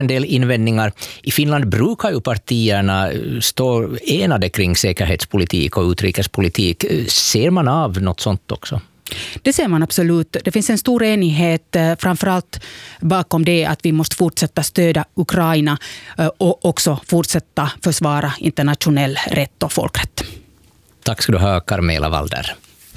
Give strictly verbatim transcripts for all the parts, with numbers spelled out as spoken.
en del invändningar. I Finland brukar ju partierna stå enade kring säkerhetspolitik och utrikespolitik. Ser man av något sånt också? Det ser man absolut. Det finns en stor enighet framförallt bakom det att vi måste fortsätta stödja Ukraina och också fortsätta försvara internationell rätt och folkrätt. Tack ska du ha, Carmela Walder.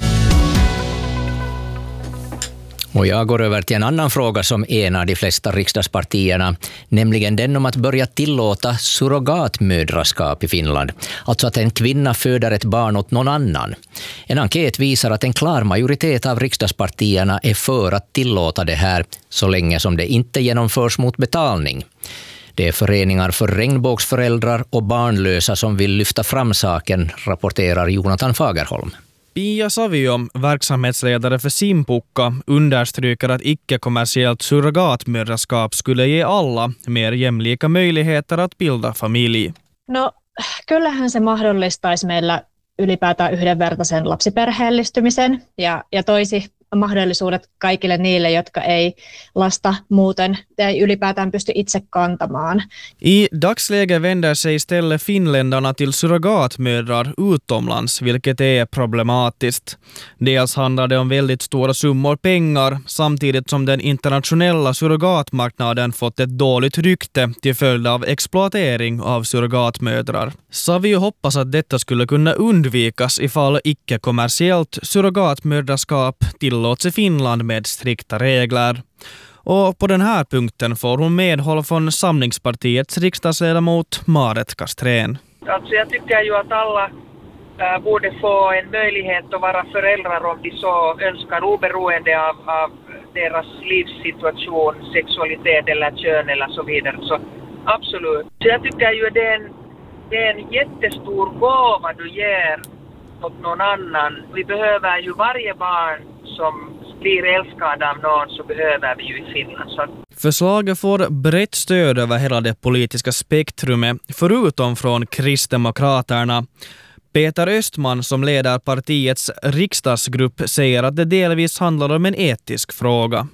Och jag går över till en annan fråga som enar de flesta riksdagspartierna, nämligen den om att börja tillåta surrogatmödraskap i Finland. Alltså att en kvinna föder ett barn åt någon annan. En enkät visar att en klar majoritet av riksdagspartierna är för att tillåta det här så länge som det inte genomförs mot betalning. Det är föreningar för regnbågsföräldrar och barnlösa som vill lyfta fram saken, rapporterar Jonathan Fagerholm. Pia Savio, verksamhetsledare för Simpukka, understryker att icke-kommersiellt surrogatmödraskap skulle ge alla mer jämlika möjligheter att bilda familj. No, kyllähän se mahdollistaisi meillä ylipäätään yhdenvertaisen lapsiperheellistymisen ja, ja toisi mahdollisuudet kaikille niille, jotka ei lasta muuten tai ylipäätään pysty itse kantamaan. I dagsläget vänder sig istället finländarna till surrogatmödrar utomlands, vilket är problematiskt. Dels handlar det om väldigt stora summor pengar, samtidigt som den internationella surrogatmarknaden fått ett dåligt rykte till följd av exploatering av surrogatmödrar. Savio hoppas att detta skulle kunna undvikas ifall icke-kommersiellt surrogatmödraskap tillåts i Finland med strikta regler. Och på den här punkten får hon medhåll från Samlingspartiets riksdagsledamot Maaret Castrén. Alltså jag tycker ju att alla äh, borde få en möjlighet att vara föräldrar om de så önskar, oberoende av, av deras livssituation, sexualitet eller kön eller så vidare. Så absolut. Så jag tycker ju det är en, det är en jättestor gåva du ger åt någon annan. Vi behöver ju varje barn som blir älskad av någon, så behöver vi ju i Finland. Så. Förslaget får brett stöd över hela det politiska spektrumet, förutom från Kristdemokraterna. Peter Östman, som leder partiets riksdagsgrupp, säger att det delvis handlar om en etisk fråga.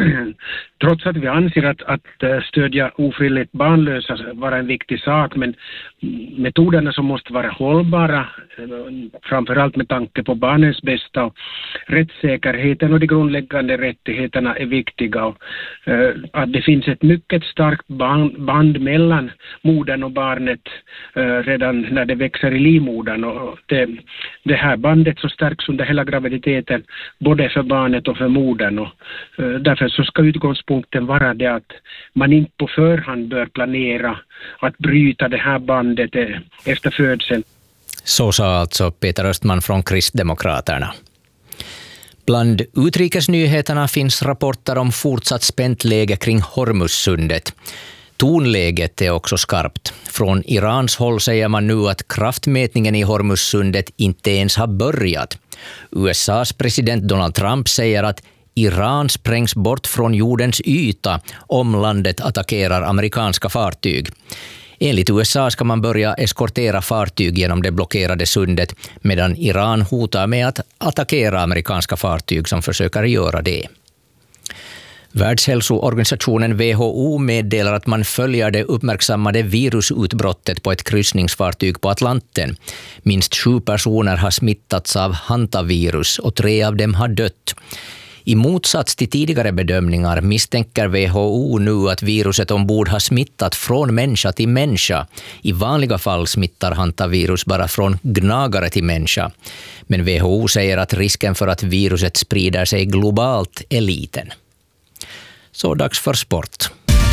Trots att vi anser att, att stödja ofrivilligt barnlösa vara en viktig sak, men metoderna som måste vara hållbara, framförallt med tanke på barnens bästa, och rättssäkerheten och de grundläggande rättigheterna är viktiga. Och, uh, att det finns ett mycket starkt band, band mellan modern och barnet uh, redan när det växer i livmodern. Och det, det här bandet så stärks under hela graviditeten, både för barnet och för modern. Och, uh, därför så ska utgångspunkten vara det att man inte på förhand bör planera att bryta det här bandet efter födseln. Så sa alltså Peter Östman från Kristdemokraterna. Bland utrikesnyheterna finns rapporter om fortsatt spänt läge kring Hormuzsundet. Tonläget är också skarpt. Från Irans håll säger man nu att kraftmätningen i Hormuzsundet inte ens har börjat. U S A:s president Donald Trump säger att Iran sprängs bort från jordens yta om landet attackerar amerikanska fartyg. Enligt U S A ska man börja eskortera fartyg genom det blockerade sundet, medan Iran hotar med att attackera amerikanska fartyg som försöker göra det. Världshälsoorganisationen W H O meddelar att man följer det uppmärksammade virusutbrottet på ett kryssningsfartyg på Atlanten. Minst sju personer har smittats av hantavirus och tre av dem har dött. I motsats till tidigare bedömningar misstänker W H O nu att viruset ombord har smittat från människa till människa. I vanliga fall smittar hantavirus bara från gnagare till människa. Men W H O säger att risken för att viruset sprider sig globalt är liten. Så dags för sport.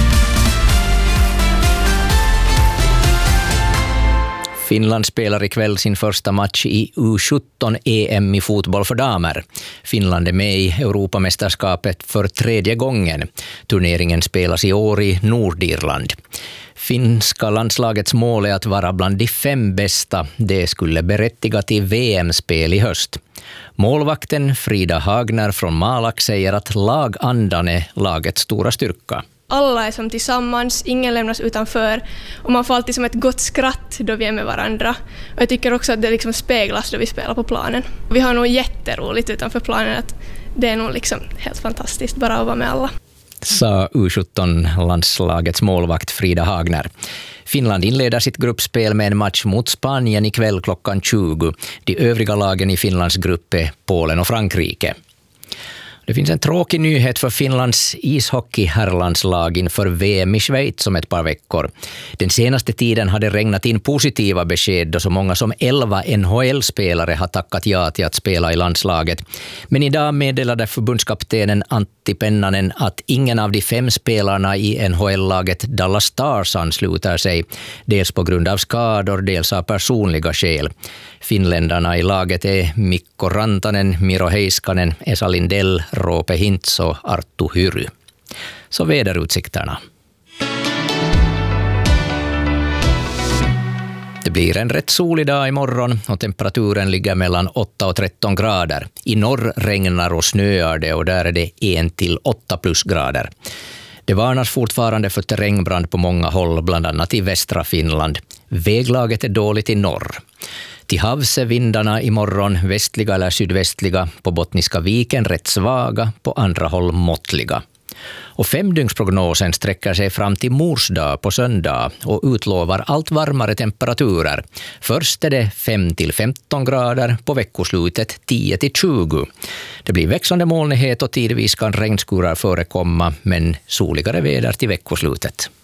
Finland spelar ikväll sin första match i U sjutton E M i fotboll för damer. Finland är med i Europamästerskapet för tredje gången. Turneringen spelas i år i Nordirland. Finska landslagets mål är att vara bland de fem bästa. Det skulle berättiga till V M-spel i höst. Målvakten Frida Hagner från Malak säger att lagandan är lagets stora styrka. Alla är som tillsammans, ingen lämnas utanför och man får alltid som ett gott skratt då vi är med varandra. Och jag tycker också att det liksom speglas då vi spelar på planen. Vi har nog jätteroligt utanför planen, att det är nog liksom helt fantastiskt bara att vara med alla. sa U sjutton-landslagets målvakt Frida Hagner. Finland inleder sitt gruppspel med en match mot Spanien ikväll klockan tjugo. De övriga lagen i Finlands grupp är Polen och Frankrike. Det finns en tråkig nyhet för Finlands ishockey-herrlandslag inför V M i Schweiz om ett par veckor. Den senaste tiden har det regnat in positiva besked då så många som elva N H L-spelare har tackat ja till att spela i landslaget. Men idag meddelade förbundskaptenen Antti Pennanen att ingen av de fem spelarna i N H L-laget Dallas Stars ansluter sig, dels på grund av skador, dels av personliga skäl. Finländarna i laget är Mikko Rantanen, Miro Heiskanen, Esa Lindell, Roope Hintz och Arttu Hyry. Så väderutsikterna. Det blir en rätt solig dag imorgon och temperaturen ligger mellan åtta och tretton grader. I norr regnar och snöar det och där är det en till åtta plusgrader. Det varnas fortfarande för terrängbrand på många håll, bland annat i västra Finland. Väglaget är dåligt i norr. Till havs är vindarna imorgon västliga eller sydvästliga, på Bottniska viken rätt svaga, på andra håll måttliga. Och femdygnsprognosen sträcker sig fram till morsdag på söndag och utlovar allt varmare temperaturer. Först är det fem till femton grader, på veckoslutet tio till tjugo. Det blir växande molnighet och tidvis kan regnskurar förekomma, men soligare väder till veckoslutet.